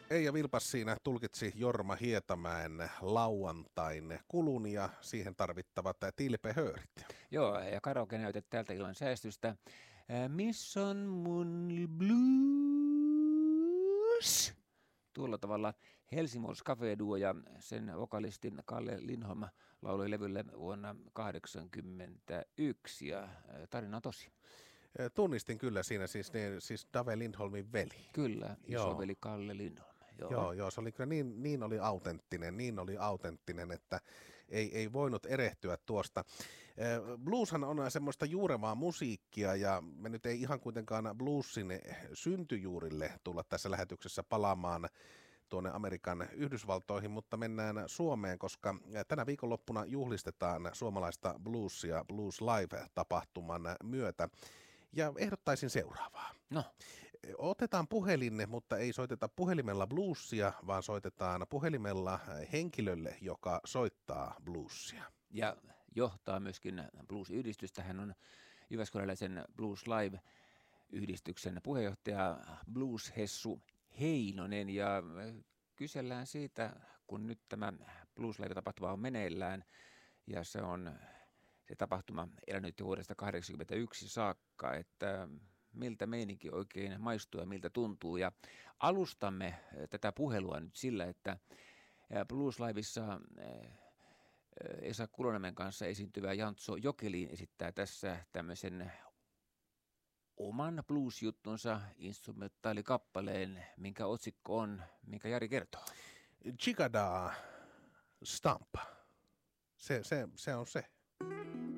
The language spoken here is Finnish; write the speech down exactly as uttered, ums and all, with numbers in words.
Eija Vilpas siinä tulkitsi Jorma Hietamäen lauantain kulun ja siihen tarvittavat tilpehöörit. Joo, ja karaoke-näytet tältä illan säästystä. Missä on mun blues? Tuolla tavalla Helsingfors Café Duo ja sen vokalistin Kalle Lindholm lauloi levylle vuonna tuhatyhdeksänsataakahdeksankymmentäyksi ja tarina on tosi. Tunnistin kyllä siinä siis, niin, siis Dave Lindholmin veli. Kyllä, isoveli Kalle Lindholm. Joo. Joo, joo, se oli kyllä niin, niin oli autenttinen, niin oli autenttinen, että ei, ei voinut erehtyä tuosta. Blueshan on semmoista juurevaa musiikkia ja me nyt ei ihan kuitenkaan bluesin syntyjuurille tulla tässä lähetyksessä palaamaan tuonne Amerikan Yhdysvaltoihin, mutta mennään Suomeen, koska tänä viikonloppuna juhlistetaan suomalaista bluesia Blues Live-tapahtuman myötä. Ja ehdottaisin seuraavaa. No. Otetaan puhelinne, mutta ei soiteta puhelimella bluesia, vaan soitetaan puhelimella henkilölle, joka soittaa bluesia. Ja johtaa myöskin blues-yhdistystä. Hän on jyväskyläläisen Blues Live-yhdistyksen puheenjohtaja Blues Hessu Heinonen. Ja kysellään siitä, kun nyt tämä Blues Live-tapahtuma on meneillään ja se on se tapahtuma elänyt jo vuodesta tuhatyhdeksänsataakahdeksankymmentäyksi saakka, että miltä meininki oikein maistuu ja miltä tuntuu. Ja alustamme tätä puhelua nyt sillä, että Blues Liveissa Esa Kuloniemen kanssa esiintyvä Jantso Jokeliin esittää tässä tämmöisen oman blues-juttunsa instrumentaalikappaleen, minkä otsikko on, minkä Jari kertoo. Chickadaa Stamp. Se, se, se on se.